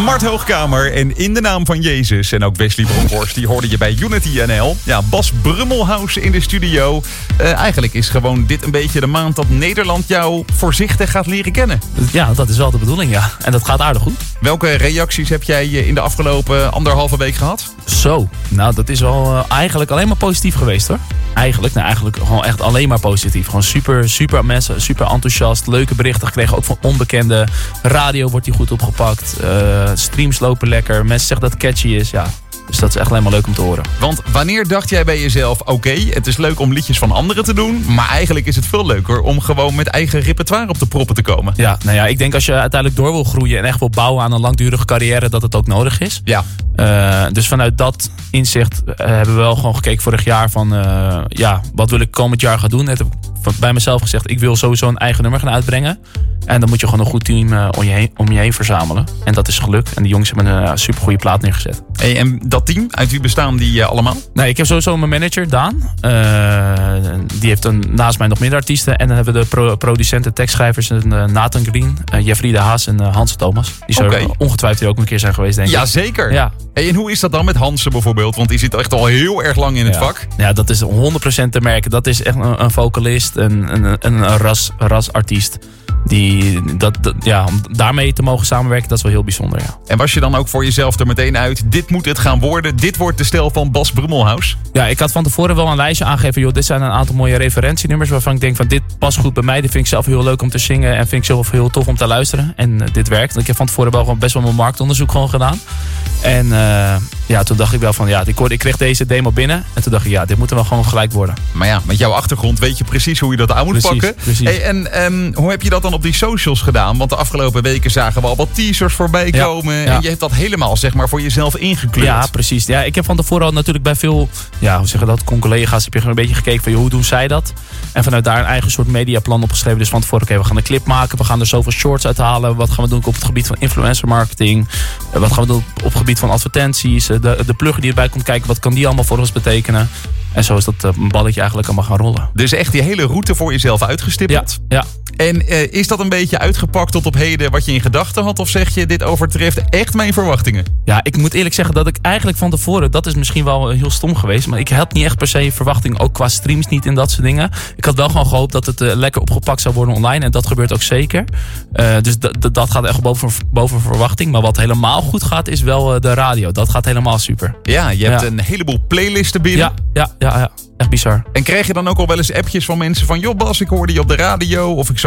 Mart Hoogkamer en In de Naam van Jezus. En ook Wesley Bronkhorst, die hoorde je bij Unity NL. Ja, Bas Brummelhuis in de studio. Eigenlijk is gewoon dit een beetje de maand dat Nederland jou voorzichtig gaat leren kennen. Ja, dat is wel de bedoeling, ja. En dat gaat aardig goed. Welke reacties heb jij in de afgelopen 1,5 week gehad? Zo, nou dat is wel eigenlijk alleen maar positief geweest hoor. Eigenlijk gewoon echt alleen maar positief. Gewoon super mensen, super enthousiast. Leuke berichten gekregen, ook van onbekende. Radio wordt hier goed opgepakt. Streams lopen lekker. Mensen zeggen dat het catchy is, ja. Dus dat is echt alleen maar leuk om te horen. Want wanneer dacht jij bij jezelf, oké, het is leuk om liedjes van anderen te doen, maar eigenlijk is het veel leuker om gewoon met eigen repertoire op de proppen te komen? Ja, nou ja, ik denk als je uiteindelijk door wil groeien en echt wil bouwen aan een langdurige carrière, dat het ook nodig is. Ja. Dus vanuit dat inzicht hebben we wel gewoon gekeken vorig jaar van, wat wil ik komend jaar gaan doen? Net heb ik bij mezelf gezegd, ik wil sowieso een eigen nummer gaan uitbrengen. En dan moet je gewoon een goed team om je heen verzamelen. En dat is gelukt. En die jongens hebben een super goede plaat neergezet. Hey, en dat team, uit wie bestaan die allemaal? Nee, ik heb sowieso mijn manager, Daan. Die heeft naast mij nog meer artiesten. En dan hebben we de producenten, tekstschrijvers, Nathan Green, Jeffrey de Haas en Hans Thomas. Die zullen ongetwijfeld hier ook een keer zijn geweest, denk ik. Jazeker. Ja. Hey, en hoe is dat dan met Hansen bijvoorbeeld? Want die zit echt al heel erg lang in het vak. Ja, dat is 100% te merken. Dat is echt een vocalist, een rasartiest. Om daarmee te mogen samenwerken, dat is wel heel bijzonder, ja. En was je dan ook voor jezelf er meteen uit, dit moet het gaan worden, dit wordt de stijl van Bas Brummelhuis? Ja, ik had van tevoren wel een lijstje aangegeven, joh, dit zijn een aantal mooie referentienummers waarvan ik denk van dit past goed bij mij, dit vind ik zelf heel leuk om te zingen en vind ik zelf heel tof om te luisteren. En dit werkt. Ik heb van tevoren wel gewoon best wel mijn marktonderzoek gewoon gedaan. En toen dacht ik wel van, ik kreeg deze demo binnen en toen dacht ik, dit moet er wel gewoon gelijk worden. Maar ja, met jouw achtergrond weet je precies hoe je dat aan moet pakken. Precies. Hey, en hoe heb je dat dan op die socials gedaan? Want de afgelopen weken zagen we al wat teasers voorbij komen. Ja. En je hebt dat helemaal, zeg maar, voor jezelf ingekleurd. Ja, precies. Ja, ik heb van tevoren al natuurlijk bij veel, collega's heb je een beetje gekeken van, hoe doen zij dat? En vanuit daar een eigen soort mediaplan opgeschreven. Dus van tevoren, we gaan een clip maken. We gaan er zoveel shorts uithalen. Wat gaan we doen op het gebied van influencer marketing? Wat gaan we doen op het gebied van advertenties? De plugger die erbij komt kijken, wat kan die allemaal voor ons betekenen? En zo is dat balletje eigenlijk allemaal gaan rollen. Dus echt die hele route voor jezelf uitgestippeld? Ja. En is dat een beetje uitgepakt tot op heden wat je in gedachten had? Of zeg je, dit overtreft echt mijn verwachtingen? Ja, ik moet eerlijk zeggen dat ik eigenlijk van tevoren, dat is misschien wel heel stom geweest, maar ik had niet echt per se verwachtingen, ook qua streams niet en dat soort dingen. Ik had wel gewoon gehoopt dat het lekker opgepakt zou worden online en dat gebeurt ook zeker. Dus dat gaat echt boven verwachting. Maar wat helemaal goed gaat is wel de radio. Dat gaat helemaal super. Ja, je hebt een heleboel playlisten binnen. Ja. Echt bizar. En krijg je dan ook al wel eens appjes van mensen van, joh Bas, ik hoorde je op de radio of ik